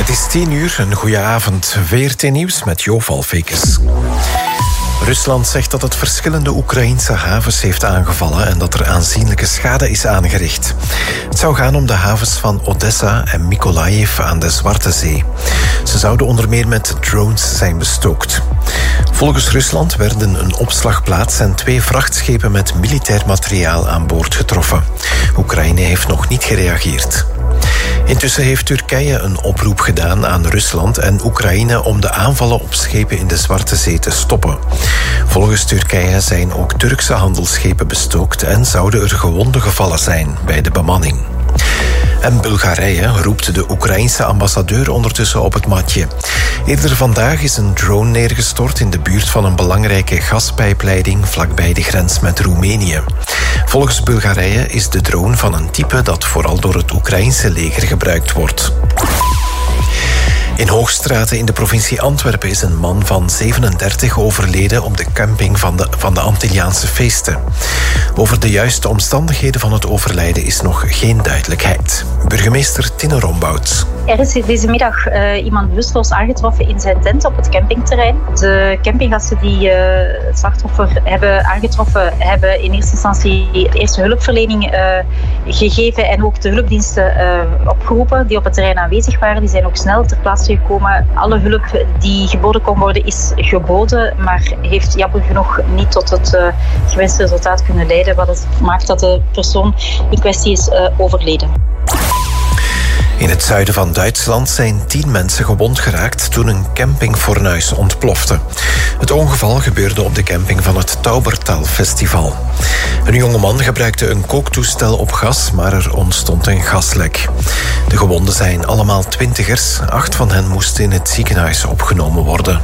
Het is 10:00, een goede avond. VRT Nieuws met Jo Valfekes. Rusland zegt dat het verschillende Oekraïense havens heeft aangevallen en dat er aanzienlijke schade is aangericht. Het zou gaan om de havens van Odessa en Mykolaiv aan de Zwarte Zee. Ze zouden onder meer met drones zijn bestookt. Volgens Rusland werden een opslagplaats en 2 vrachtschepen met militair materiaal aan boord getroffen. Oekraïne heeft nog niet gereageerd. Intussen heeft Turkije een oproep gedaan aan Rusland en Oekraïne om de aanvallen op schepen in de Zwarte Zee te stoppen. Volgens Turkije zijn ook Turkse handelsschepen bestookt en zouden er gewonden gevallen zijn bij de bemanning. En Bulgarije roept de Oekraïense ambassadeur ondertussen op het matje. Eerder vandaag is een drone neergestort in de buurt van een belangrijke gaspijpleiding vlakbij de grens met Roemenië. Volgens Bulgarije is de drone van een type dat vooral door het Oekraïense leger gebruikt wordt. In Hoogstraten in de provincie Antwerpen is een man van 37 overleden op de camping van de Antilliaanse feesten. Over de juiste omstandigheden van het overlijden is nog geen duidelijkheid. Burgemeester Tinne Rombout. Er is deze middag iemand bewusteloos aangetroffen in zijn tent op het campingterrein. De campinggasten die het slachtoffer hebben aangetroffen, hebben in eerste instantie de eerste hulpverlening gegeven en ook de hulpdiensten opgeroepen die op het terrein aanwezig waren. Die zijn ook snel ter plaatse gekomen. Alle hulp die geboden kon worden is geboden, maar heeft jammer genoeg niet tot het gewenste resultaat kunnen leiden, wat het maakt dat de persoon in kwestie is overleden. In het zuiden van Duitsland zijn 10 mensen gewond geraakt toen een campingfornuis ontplofte. Het ongeval gebeurde op de camping van het Taubertal-festival. Een jongeman gebruikte een kooktoestel op gas, maar er ontstond een gaslek. De gewonden zijn allemaal 20ers. 8 van hen moesten in het ziekenhuis opgenomen worden.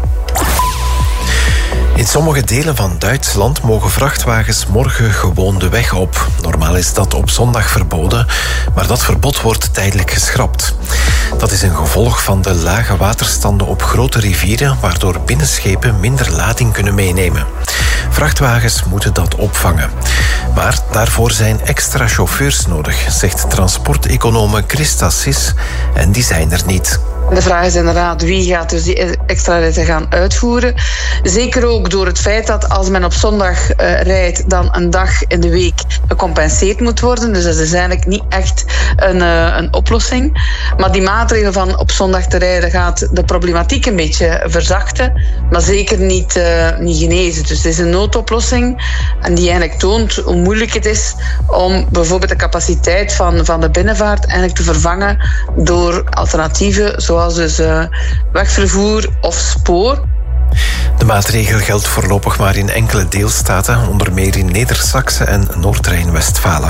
In sommige delen van Duitsland mogen vrachtwagens morgen gewoon de weg op. Normaal is dat op zondag verboden, maar dat verbod wordt tijdelijk geschrapt. Dat is een gevolg van de lage waterstanden op grote rivieren, waardoor binnenschepen minder lading kunnen meenemen. Vrachtwagens moeten dat opvangen. Maar daarvoor zijn extra chauffeurs nodig, zegt transporteconome Christa Sis, en die zijn er niet. De vraag is inderdaad wie gaat dus die extra ritten gaan uitvoeren. Zeker ook door het feit dat als men op zondag rijdt, dan een dag in de week gecompenseerd moet worden. Dus dat is eigenlijk niet echt een oplossing. Maar die maatregel van op zondag te rijden gaat de problematiek een beetje verzachten, maar zeker niet genezen. Dus het is een noodoplossing en die eigenlijk toont hoe moeilijk het is om bijvoorbeeld de capaciteit van de binnenvaart eigenlijk te vervangen door alternatieven zoals dus wegvervoer of spoor. De maatregel geldt voorlopig maar in enkele deelstaten, onder meer in Neder-Saxe en Noord-Rijn-Westfalen.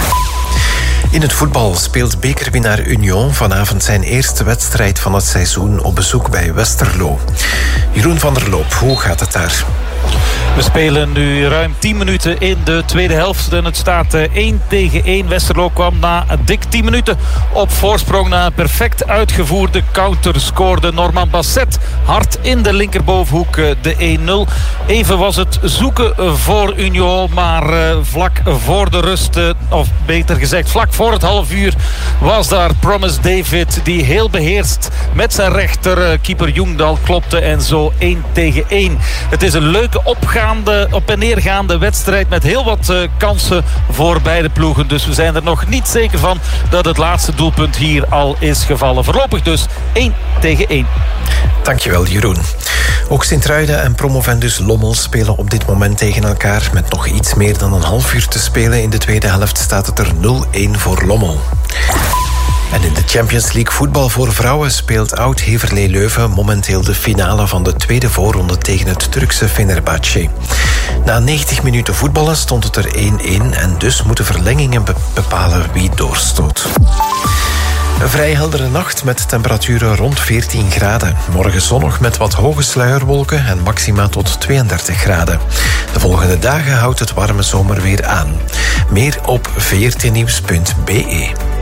In het voetbal speelt bekerwinnaar Union vanavond zijn eerste wedstrijd van het seizoen op bezoek bij Westerlo. Jeroen van der Loop, hoe gaat het daar? We spelen nu ruim 10 minuten in de tweede helft en het staat 1-1. Westerlo kwam na dik 10 minuten op voorsprong na een perfect uitgevoerde counter. Scoorde Norman Basset hard in de linkerbovenhoek de 1-0. Even was het zoeken voor Union, maar vlak voor de rust, of beter gezegd vlak voor het half uur, was daar Promise David die heel beheerst met zijn rechter keeper Jungdal klopte en zo 1-1. Het is een leuke op- en neergaande wedstrijd met heel wat kansen voor beide ploegen. Dus we zijn er nog niet zeker van dat het laatste doelpunt hier al is gevallen. Voorlopig dus 1-1. Dankjewel, Jeroen. Ook Sint-Truiden en promovendus Lommel spelen op dit moment tegen elkaar. Met nog iets meer dan een half uur te spelen in de tweede helft staat het er 0-1 voor Lommel. En in de Champions League voetbal voor vrouwen speelt Oud-Heverlee Leuven momenteel de finale van de tweede voorronde tegen het Turkse Fenerbahçe. Na 90 minuten voetballen stond het er 1-1 en dus moeten verlengingen bepalen wie doorstoot. Een vrij heldere nacht met temperaturen rond 14 graden. Morgen zonnig met wat hoge sluierwolken en maxima tot 32 graden. De volgende dagen houdt het warme zomer weer aan. Meer op vrtnieuws.be.